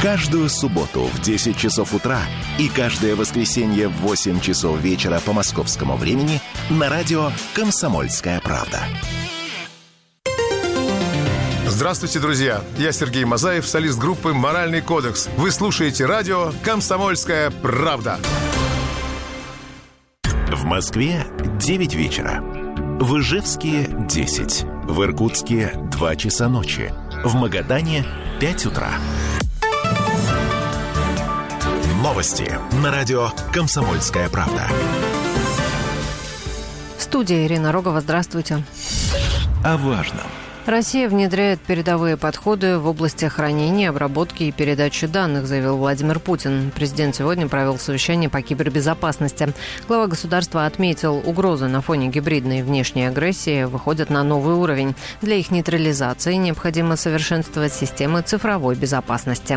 Каждую субботу в 10 часов утра и каждое воскресенье в 8 часов вечера по московскому времени на радио «Комсомольская правда». Здравствуйте, друзья! Я Сергей Мазаев, солист группы «Моральный кодекс». Вы слушаете радио «Комсомольская правда». В Москве 9 вечера. В Ижевске 10. В Иркутске 2 часа ночи. В Магадане 5 утра. Новости на радио «Комсомольская правда». Студия Ирина Рогова. Здравствуйте. О важном. Россия внедряет передовые подходы в области хранения, обработки и передачи данных, заявил Владимир Путин. Президент сегодня провел совещание по кибербезопасности. Глава государства отметил, угрозы на фоне гибридной внешней агрессии выходят на новый уровень. Для их нейтрализации необходимо совершенствовать системы цифровой безопасности.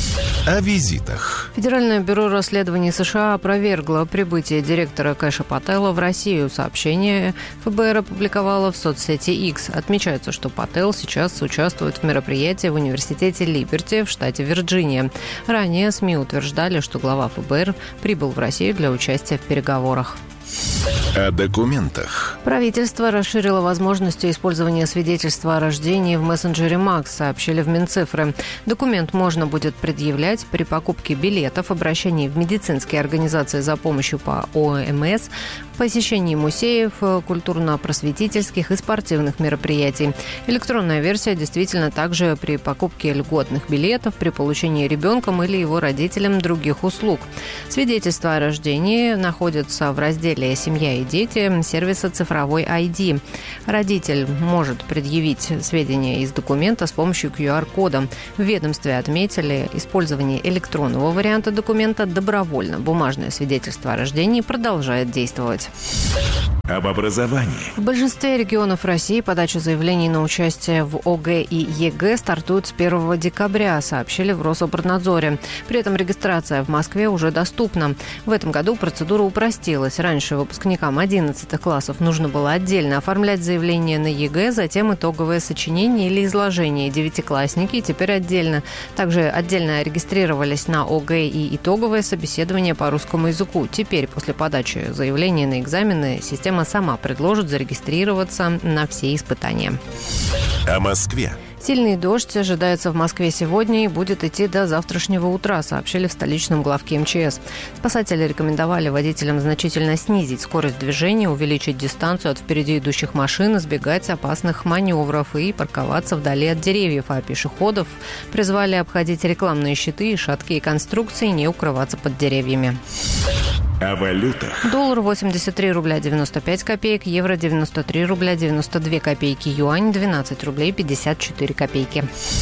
О визитах. Федеральное бюро расследований США опровергло прибытие директора Кэша Пателла в Россию. Сообщение ФБР опубликовало в соцсети X. Отмечается, что Паттел сейчас участвует в мероприятии в университете Либерти в штате Вирджиния. Ранее СМИ утверждали, что глава ФБР прибыл в Россию для участия в переговорах. О документах. Правительство расширило возможности использования свидетельства о рождении в мессенджере МАКС, сообщили в Минцифры. Документ можно будет предъявлять при покупке билетов, обращении в медицинские организации за помощью по ОМС, посещении музеев, культурно-просветительских и спортивных мероприятий. Электронная версия действительно также при покупке льготных билетов, при получении ребенком или его родителям других услуг. Свидетельство о рождении находится в разделе «Семья и дети» сервиса «Цифровой ID». Родитель может предъявить сведения из документа с помощью QR-кода. В ведомстве отметили, использование электронного варианта документа добровольно. Бумажное свидетельство о рождении продолжает действовать. Об образовании. В большинстве регионов России подача заявлений на участие в ОГЭ и ЕГЭ стартует с 1 декабря, сообщили в Рособорнадзоре. При этом регистрация в Москве уже доступна. В этом году процедура упростилась. Раньше выпускникам 11 классов нужно было отдельно оформлять заявление на ЕГЭ, затем итоговое сочинение или изложение. Девятиклассники теперь отдельно. Также отдельно регистрировались на ОГЭ и итоговое собеседование по русскому языку. Теперь, после подачи заявления на экзамены, система сама предложит зарегистрироваться на все испытания. О Москве. Сильный дождь ожидается в Москве сегодня и будет идти до завтрашнего утра, сообщили в столичном главке МЧС. Спасатели рекомендовали водителям значительно снизить скорость движения, увеличить дистанцию от впереди идущих машин, избегать опасных маневров и парковаться вдали от деревьев, а пешеходов призвали обходить рекламные щиты и шаткие конструкции, не укрываться под деревьями. О валютах. Доллар 83 рубля 95 копеек, евро 93 рубля 92 копейки, юань 12 рублей 54 копейки.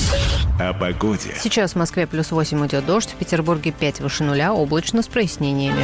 О погоде. Сейчас в Москве плюс 8 идет дождь, в Петербурге 5 выше нуля, облачно с прояснениями.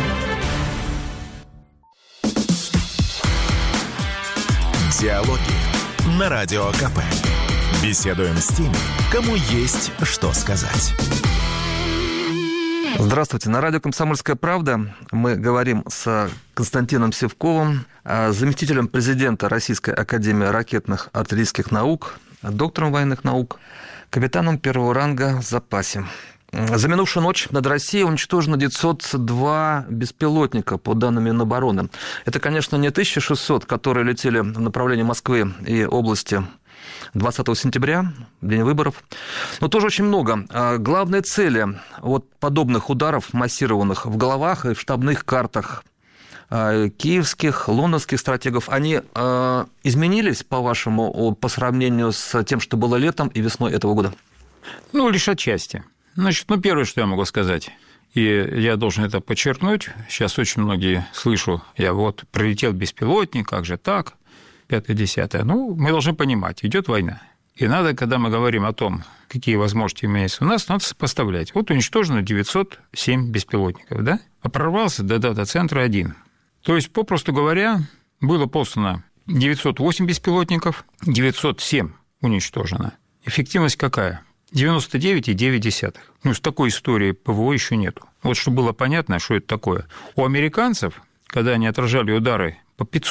Диалоги на Радио КП. Беседуем с теми, кому есть что сказать. Здравствуйте. На радио «Комсомольская правда» мы говорим с Константином Севковым, заместителем президента Российской академии ракетных артиллерийских наук, доктором военных наук, капитаном первого ранга в запасе. За минувшую ночь над Россией уничтожено 902 беспилотника, по данным Минобороны. Это, конечно, не 1600, которые летели в направлении Москвы и области 20 сентября, день выборов, но тоже очень много. Главные цели вот подобных ударов массированных в головах и в штабных картах киевских, лондонских стратегов, они изменились, по-вашему, по сравнению с тем, что было летом и весной этого года? Лишь отчасти. Значит, первое, что я могу сказать, и я должен это подчеркнуть, сейчас очень многие слышу, я прилетел беспилотник, как же так, 5-10. Мы должны понимать, идет война. И надо, когда мы говорим о том, какие возможности имеются у нас, надо сопоставлять. Уничтожено 907 беспилотников, да? А прорвался до дата-центра 1. То есть, попросту говоря, было послано 908 беспилотников, 907 уничтожено. Эффективность какая? 99,9. С такой историей ПВО еще нету. Чтобы было понятно, что это такое. У американцев, когда они отражали удары по 500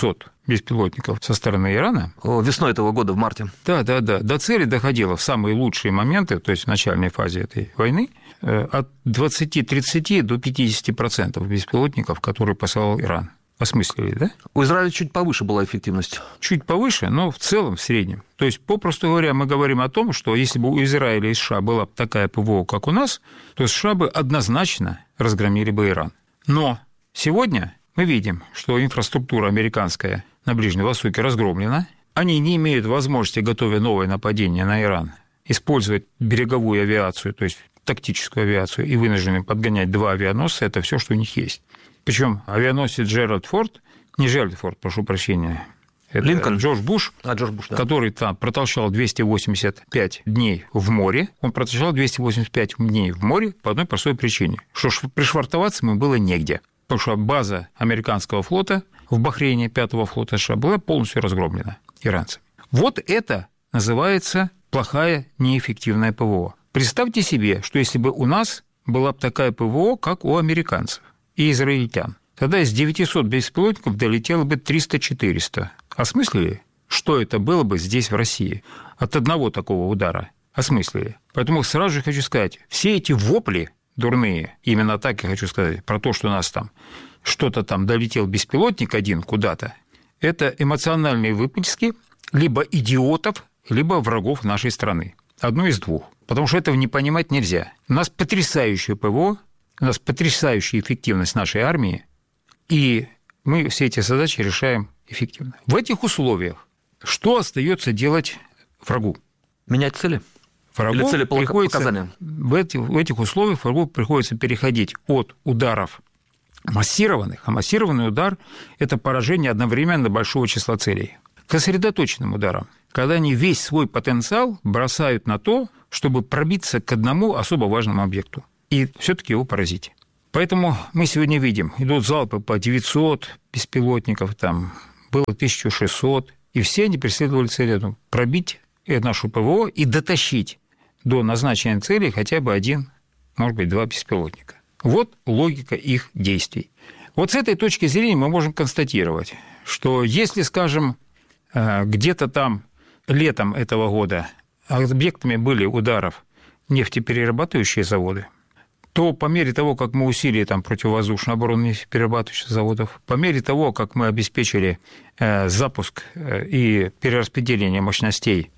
беспилотников со стороны Ирана. Весной этого года, в марте. Да. До цели доходило в самые лучшие моменты, то есть в начальной фазе этой войны, от 20-30 до 50% беспилотников, которые посылал Иран. Осмыслили, да? У Израиля чуть повыше была эффективность. Чуть повыше, но в целом в среднем. То есть, попросту говоря, мы говорим о том, что если бы у Израиля и США была такая ПВО, как у нас, то США бы однозначно разгромили бы Иран. Но сегодня мы видим, что инфраструктура американская на Ближнем Востоке разгромлена. Они не имеют возможности, готовя новое нападение на Иран, использовать береговую авиацию, то есть тактическую авиацию, и вынуждены подгонять 2 авианосца. Это все, что у них есть. Причем авианосец Джеральд Форд, не Джеральд Форд, прошу прощения, это Линкольн? Джордж Буш, да. Который там протолчал 285 дней в море. Он протолчал 285 дней в море по одной простой причине, что пришвартоваться ему было негде. Потому что база американского флота в Бахрейне, 5-го флота США, была полностью разгромлена иранцами. Вот это называется плохая, неэффективная ПВО. Представьте себе, что если бы у нас была бы такая ПВО, как у американцев и израильтян, тогда из 900 беспилотников долетело бы 300-400. Осмыслили, что это было бы здесь, в России, от одного такого удара? Осмыслили. Поэтому сразу же хочу сказать, все эти вопли дурные, именно так я хочу сказать, про то, что у нас там что-то там долетел беспилотник один куда-то, это эмоциональные выплески либо идиотов, либо врагов нашей страны. Одно из двух. Потому что этого не понимать нельзя. У нас потрясающее ПВО, у нас потрясающая эффективность нашей армии, и мы все эти задачи решаем эффективно. В этих условиях что остается делать врагу? Менять цели? Или цели показания? В этих условиях врагу приходится переходить от ударов массированных, а массированный удар – это поражение одновременно большого числа целей, к сосредоточенным ударам, когда они весь свой потенциал бросают на то, чтобы пробиться к одному особо важному объекту и все-таки его поразить. Поэтому мы сегодня видим, идут залпы по 900 беспилотников, там было 1600, и все они преследовали цель пробить нашу ПВО и дотащить до назначенной цели хотя бы 1, может быть, 2 беспилотника. Вот логика их действий. Вот с этой точки зрения мы можем констатировать, что если, скажем, где-то там летом этого года объектами были ударов нефтеперерабатывающие заводы, то по мере того, как мы усилили там противовоздушную оборону нефтеперерабатывающих заводов, по мере того, как мы обеспечили запуск и перераспределение мощностей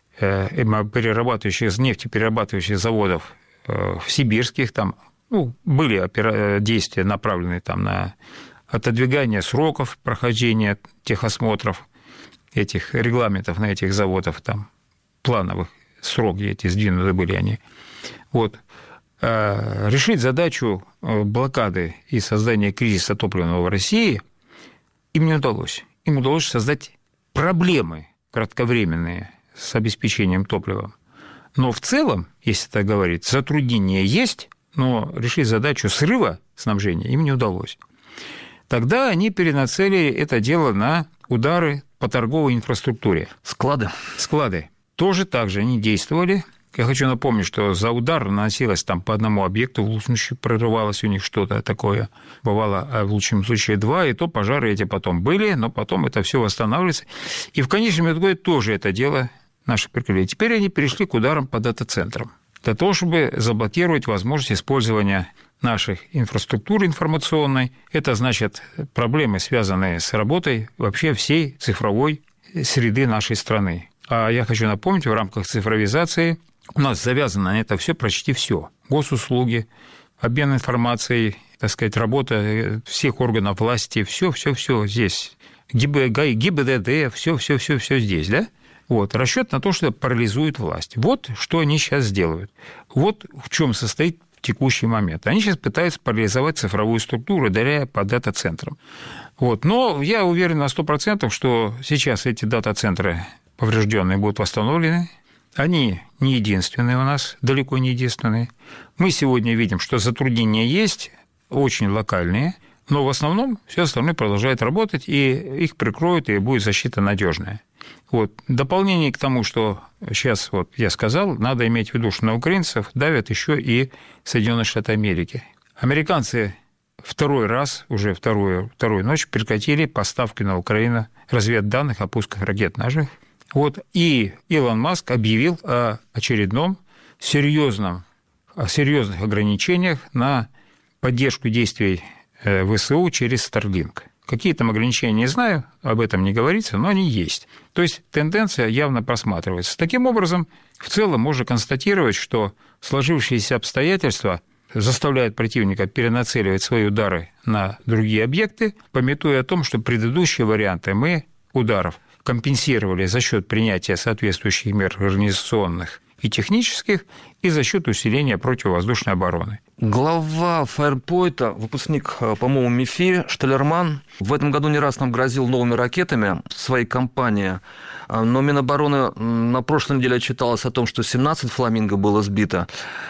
нефтеперерабатывающих заводов в сибирских, там, были действия, направленные там на отодвигание сроков прохождения техосмотров, этих регламентов на этих заводах, там, плановых сроки эти сдвинуты были они. Вот. Решить задачу блокады и создания кризиса топливного в России им не удалось. Им удалось создать проблемы кратковременные с обеспечением топливом. Но в целом, если так говорить, затруднения есть, но решить задачу срыва снабжения им не удалось. Тогда они перенацелили это дело на удары по торговой инфраструктуре. Склады. Тоже так же они действовали. Я хочу напомнить, что за удар наносилось там по одному объекту, в лучшем случае прорывалось у них что-то такое. Бывало, в лучшем случае 2, и то пожары эти потом были, но потом это все восстанавливается. И в конечном итоге тоже это дело наши прикрыли. Теперь они перешли к ударам по дата-центрам, для того, чтобы заблокировать возможность использования наших инфраструктуры информационной. Это значит проблемы, связанные с работой вообще всей цифровой среды нашей страны. А я хочу напомнить, в рамках цифровизации у нас завязано на это все почти все. Госуслуги, обмен информацией, так сказать, работа всех органов власти, все здесь. ГИБДД, все здесь, да? Вот, расчет на то, что парализует власть. Вот что они сейчас делают. Вот в чем состоит текущий момент. Они сейчас пытаются парализовать цифровую структуру, ударяя по дата-центрам. Вот. Но я уверен на 100%, что сейчас эти дата-центры поврежденные будут восстановлены. Они не единственные у нас, далеко не единственные. Мы сегодня видим, что затруднения есть, очень локальные, но в основном все остальное продолжает работать, и их прикроют, и будет защита надежная. Вот. Дополнение к тому, что сейчас вот я сказал, надо иметь в виду, что на украинцев давят еще и Соединенные Штаты Америки. Американцы второй раз, уже вторую ночь прекратили поставки на Украину разведданных о пусках ракет наших. Вот. И Илон Маск объявил о очередном серьезных ограничениях на поддержку действий ВСУ через Starlink. Какие там ограничения, не знаю, об этом не говорится, но они есть. То есть тенденция явно просматривается. Таким образом, в целом можно констатировать, что сложившиеся обстоятельства заставляют противника перенацеливать свои удары на другие объекты, памятуя о том, что предыдущие варианты мы ударов компенсировали за счет принятия соответствующих мер организационных и технических, и за счет усиления противовоздушной обороны. Глава Фаерпойнта, выпускник, по-моему, МИФИ, Шталерман, в этом году не раз нам грозил новыми ракетами своей компании, но Минобороны на прошлой неделе читалось о том, что 17 «Фламинго» было сбито.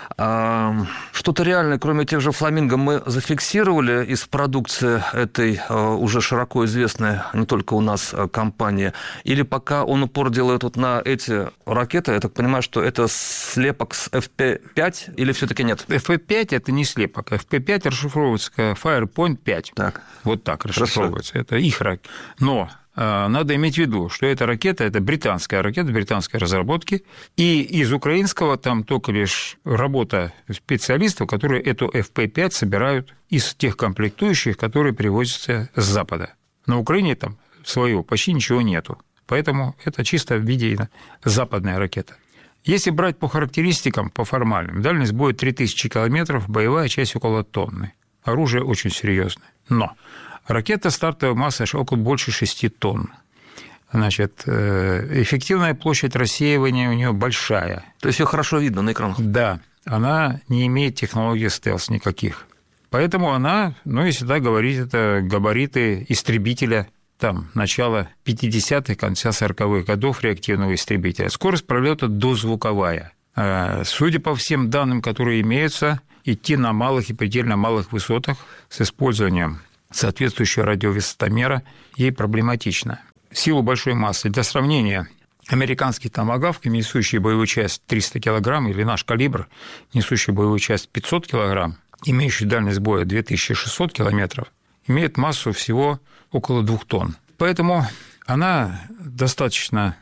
Что-то реальное, кроме тех же «Фламинго», мы зафиксировали из продукции этой уже широко известной не только у нас компании? Или пока он упор делает вот на эти ракеты, я так понимаю, что это слепок с FP5 или все-таки нет? FP5 – это не слепок. FP5 расшифровывается как Firepoint 5. Так. Вот так расшифровывается. Это их ракета. Но надо иметь в виду, что эта ракета – это британская ракета, британской разработки, и из украинского там только лишь работа специалистов, которые эту FP5 собирают из тех комплектующих, которые привозятся с Запада. На Украине там своего почти ничего нету, поэтому это чисто в виде западная ракета. Если брать по характеристикам, по формальным, дальность боя 3000 километров, боевая часть около тонны. Оружие очень серьезное. Но ракета стартовой массы около больше 6 тонн. Значит, эффективная площадь рассеивания у нее большая. То есть ее хорошо видно на экранах? Да, она не имеет технологии стелс никаких. Поэтому она, если так говорить, это габариты истребителя там, начала 50-х, конца 40-х годов реактивного истребителя. Скорость пролета дозвуковая. Судя по всем данным, которые имеются, идти на малых и предельно малых высотах с использованием соответствующего радиовысотомера ей проблематично. В силу большой массы. Для сравнения, американский томагавк, несущий боевую часть 300 кг, или наш калибр, несущий боевую часть 500 кг, имеющий дальность боя 2600 км, имеет массу всего около 2 тонн. Поэтому она достаточно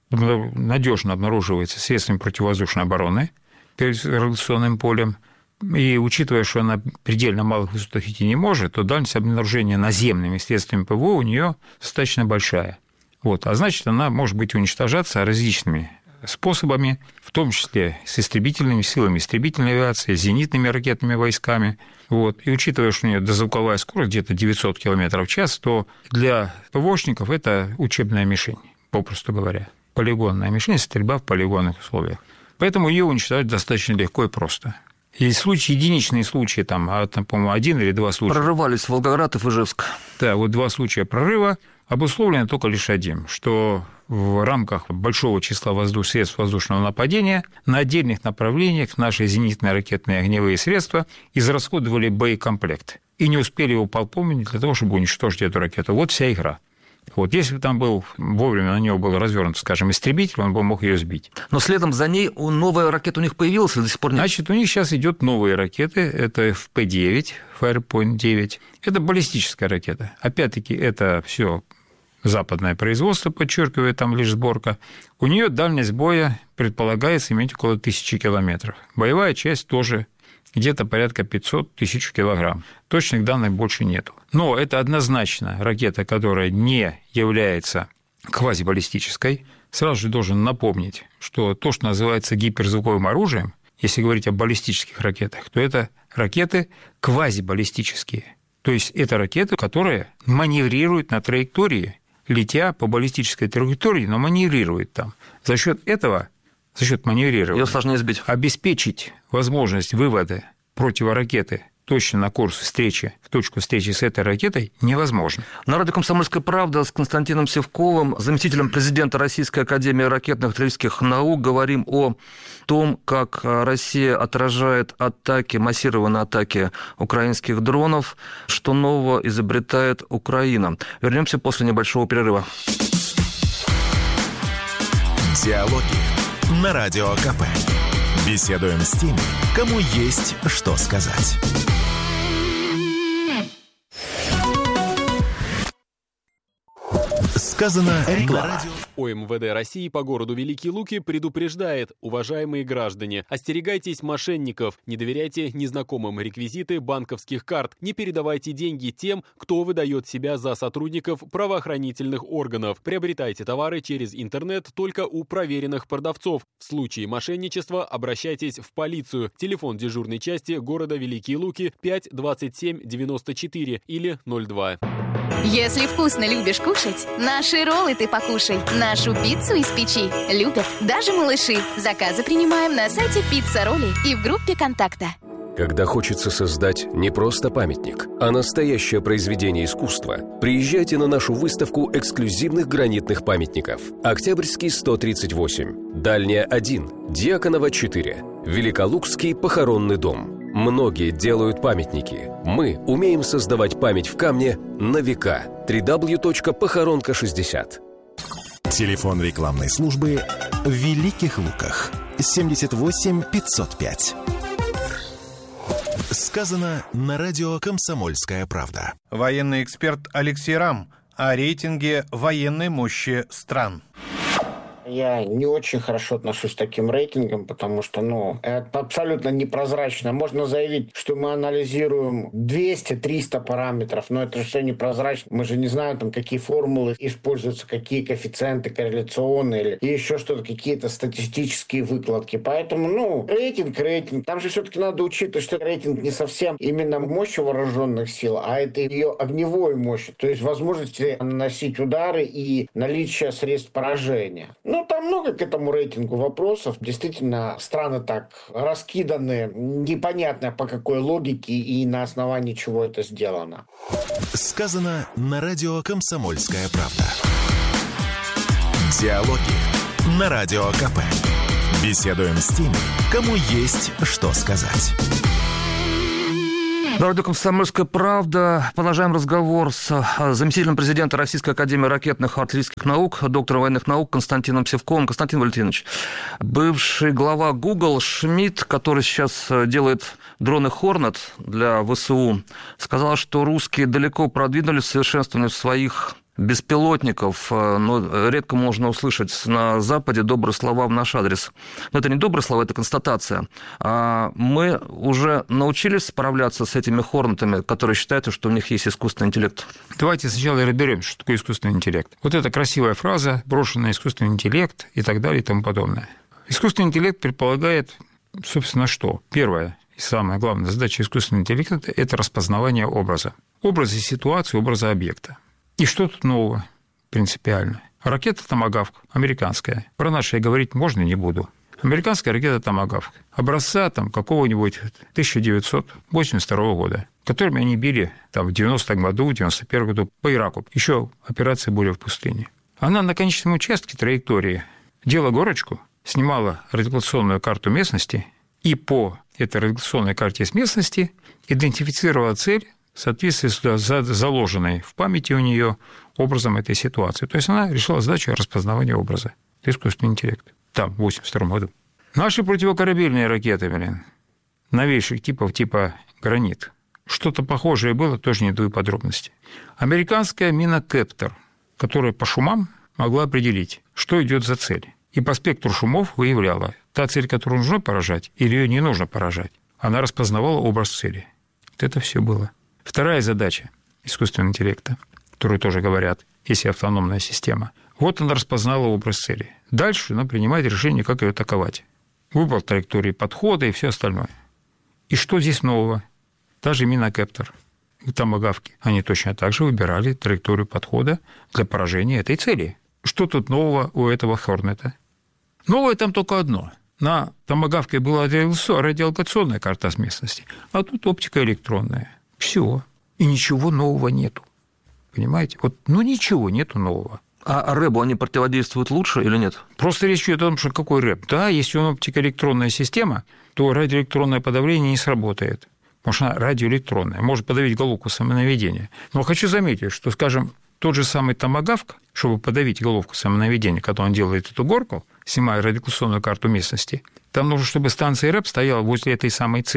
надежно обнаруживается средствами противовоздушной обороны перед радиационным полем. И учитывая, что она предельно малых высотах идти не может, то дальность обнаружения наземными средствами ПВО у нее достаточно большая. Вот. А значит, она может быть уничтожаться различными способами, в том числе с истребительными силами истребительной авиации, с зенитными ракетными войсками. Вот. И учитывая, что у нее дозвуковая скорость где-то 900 км в час, то для ПВОшников это учебная мишень, попросту говоря. Полигонная мишень, стрельба в полигонных условиях. Поэтому ее уничтожать достаточно легко и просто. Есть единичные случаи, там, по-моему, 1 или 2 случая. Прорывались в Волгоград и в Ижевск. Да, вот 2 случая прорыва, обусловлено только лишь одним, что в рамках большого числа средств воздушного нападения на отдельных направлениях наши зенитные ракетные огневые средства израсходовали боекомплект и не успели его пополнить для того, чтобы уничтожить эту ракету. Вот вся игра. Вот, если бы там был вовремя на него был развернут, скажем, истребитель, он бы мог ее сбить. Но следом за ней новая ракета у них появилась или до сих пор нет? Значит, у них сейчас идут новые ракеты. Это FP9, Firepoint 9. Это баллистическая ракета. Опять-таки, это все западное производство, подчеркиваю, там лишь сборка. У нее дальность боя предполагается иметь около 1000 километров. Боевая часть тоже где-то порядка 500-1000 килограмм. Точных данных больше нету. Но это однозначно ракета, которая не является квазибаллистической. Сразу же должен напомнить, что то, что называется гиперзвуковым оружием, если говорить о баллистических ракетах, то это ракеты квазибаллистические. То есть это ракеты, которые маневрируют на траектории, летя по баллистической траектории, но маневрируют там. За счет этого, за счет маневрирования, ее сложнее сбить, обеспечить возможность вывода противоракеты точно на курс встречи, в точку встречи с этой ракетой невозможно. На радио «Комсомольская правда» с Константином Сивковым, заместителем президента Российской академии ракетных и артиллерийских наук, говорим о том, как Россия отражает атаки, массированные атаки украинских дронов, что нового изобретает Украина. Вернемся после небольшого перерыва. Диалоги на Радио КП. Беседуем с теми, кому есть что сказать. Сказано реклама. ОМВД России по городу Великие Луки предупреждает: уважаемые граждане, остерегайтесь мошенников, не доверяйте незнакомым реквизиты банковских карт, не передавайте деньги тем, кто выдает себя за сотрудников правоохранительных органов. Приобретайте товары через интернет только у проверенных продавцов. В случае мошенничества обращайтесь в полицию. Телефон дежурной части города Великие Луки 5 27 94 или 02. Если вкусно любишь кушать, наши роллы ты покушай. Нашу пиццу из печи любят даже малыши. Заказы принимаем на сайте «Пицца Ролли» и в группе «Контакта». Когда хочется создать не просто памятник, а настоящее произведение искусства, приезжайте на нашу выставку эксклюзивных гранитных памятников. Октябрьский 138, Дальняя 1, Дьяконова 4, Великолукский похоронный дом. Многие делают памятники. Мы умеем создавать память в камне на века. www.похоронка60. Телефон рекламной службы в Великих Луках 78 505. Сказано на радио «Комсомольская правда». Военный эксперт Алексей Рам о рейтинге военной мощи стран. Я не очень хорошо отношусь к таким рейтингам, потому что, это абсолютно непрозрачно. Можно заявить, что мы анализируем 200-300 параметров, но это же все непрозрачно. Мы же не знаем, какие формулы используются, какие коэффициенты корреляционные или еще что-то, какие-то статистические выкладки. Поэтому, рейтинг. Там же все-таки надо учитывать, что рейтинг не совсем именно мощь вооруженных сил, а это ее огневой мощь, то есть возможности наносить удары и наличие средств поражения. Там много к этому рейтингу вопросов. Действительно, страны так раскиданы, непонятно по какой логике и на основании чего это сделано. Сказано на радио «Комсомольская правда». Диалоги на Радио КП. Беседуем с теми, кому есть что сказать. Радио «Комсомольская правда». Продолжаем разговор с заместителем президента Российской академии ракетных и артиллерийских наук, доктором военных наук Константином Сивковым. Константин Валентинович, бывший глава Google Шмидт, который сейчас делает дроны Hornet для ВСУ, сказал, что русские далеко продвинулись в совершенствовании своих беспилотников, но редко можно услышать на Западе добрые слова в наш адрес. Но это не добрые слова, это констатация. Мы уже научились справляться с этими хорнетами, которые считают, что у них есть искусственный интеллект. Давайте сначала разберем, что такое искусственный интеллект. Вот эта красивая фраза, брошенная на искусственный интеллект и так далее и тому подобное. Искусственный интеллект предполагает, собственно, что? Первое и самая главная задача искусственного интеллекта – это распознавание образа. Образа ситуации, образа объекта. И что тут нового принципиально? Ракета «Томагавк» американская. Про наши я говорить можно, не буду. Американская ракета «Томагавк» образца какого-нибудь 1982 года, которыми они били в 90-м году, в 91-м году по Ираку. Еще операция «Буря в пустыне». Она на конечном участке траектории делала горочку, снимала радиолокационную карту местности и по этой радиолокационной карте местности идентифицировала цель, в соответствии с заложенной в памяти у нее образом этой ситуации. То есть она решила задачу распознавания образа. Это искусственный интеллект. Там, в 1982 году. Наши противокорабельные ракеты, новейших типов, типа «Гранит». Что-то похожее было, тоже не даю подробностей. Американская мина «Кептер», которая по шумам могла определить, что идет за цель. И по спектру шумов выявляла, та цель, которую нужно поражать, или ее не нужно поражать. Она распознавала образ цели. Вот это все было. Вторая задача искусственного интеллекта, которую тоже говорят, если автономная система. Вот она распознала образ цели. Дальше она принимает решение, как ее атаковать. Выбор траектории подхода и все остальное. И что здесь нового? Та же мина «Кептер» и «Томагавки». Они точно так же выбирали траекторию подхода для поражения этой цели. Что тут нового у этого Хорнета? Новое там только одно. На «Томагавке» была радиолокационная карта с местности, а тут оптика электронная. Все. И ничего нового нету. Понимаете? Ничего нету нового. А рэбу они противодействуют лучше или нет? Просто речь идет о том, что какой рэб. Да, если он оптикоэлектронная система, то радиоэлектронное подавление не сработает. Потому что она радиоэлектронная, может подавить головку самонаведения. Но хочу заметить, что, скажем, тот же самый «Томагавк», чтобы подавить головку самонаведения, когда он делает эту горку, снимая радиолокационную карту местности, там нужно, чтобы станция рэб стояла возле этой самой цели.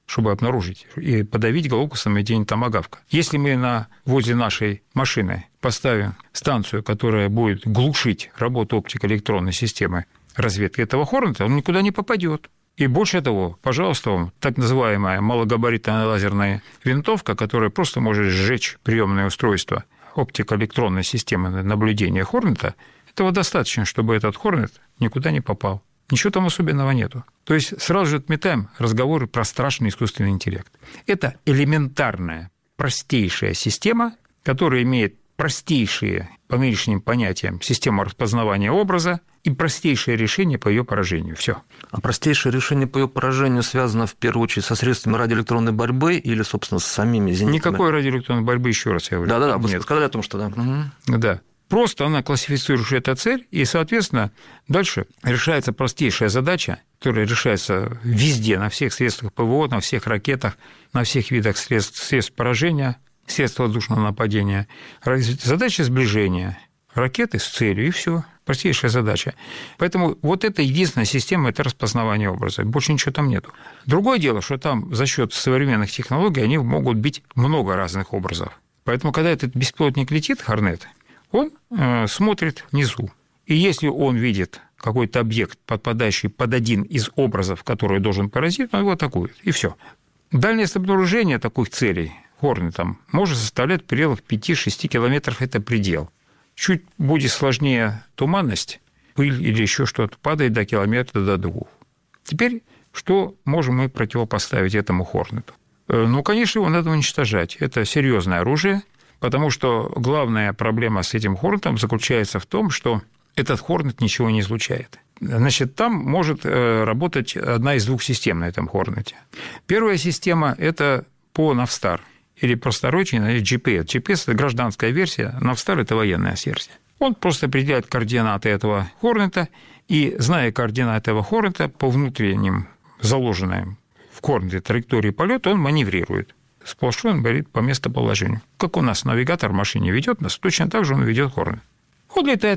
чтобы обнаружить и подавить головку самонаведения томагавка. Если мы возле нашей машины поставим станцию, которая будет глушить работу оптико-электронной системы разведки этого Хорнета, он никуда не попадет. И больше того, пожалуйста, вам так называемая малогабаритная лазерная винтовка, которая просто может сжечь приемное устройство оптико-электронной системы наблюдения Хорнета, этого достаточно, чтобы этот Хорнет никуда не попал. Ничего там особенного нету. То есть сразу же отметаем разговоры про страшный искусственный интеллект. Это элементарная, простейшая система, которая имеет простейшие, по нынешним понятиям, систему распознавания образа и простейшее решение по ее поражению. Все. А простейшее решение по ее поражению связано в первую очередь со средствами радиоэлектронной борьбы или, собственно, с самими зенитами? Никакой радиоэлектронной борьбы, еще раз я говорю. Да-да-да, вы сказали о том, что да. Угу. Да. Просто она классифицирует эту цель, и, соответственно, дальше решается простейшая задача, которая решается везде, на всех средствах ПВО, на всех ракетах, на всех видах средств поражения, средств воздушного нападения. Задача сближения ракеты с целью, и все. Простейшая задача. Поэтому вот это единственная система – это распознавание образа. Больше ничего там нету. Другое дело, что там за счет современных технологий они могут быть много разных образов. Поэтому, когда этот беспилотник летит, Хорнет, он смотрит внизу. И если он видит какой-то объект, подпадающий под один из образов, который должен поразить, он его атакует. И все. Дальность обнаружения таких целей Хорнетом может составлять в пределах 5-6 километров. Это предел. Чуть будет сложнее туманность, пыль или еще что-то, падает до километра, до 2. Теперь что можем мы противопоставить этому Хорнету? Ну, конечно, его надо уничтожать. Это серьезное оружие. Потому что главная проблема с этим Хорнетом заключается в том, что этот Хорнет ничего не излучает. Значит, там может работать одна из двух систем на этом Хорнете. Первая система – это по Навстар, или просторечие GPS. GPS – это гражданская версия, Навстар – это военная версия. Он просто определяет координаты этого Хорнета, и, зная координаты этого Хорнета, по внутренним заложенным в Хорнете траектории полета, он маневрирует. Сплошной он говорит по местоположению. Как у нас навигатор в машине ведет нас, точно так же он ведет Хорнет. Он летает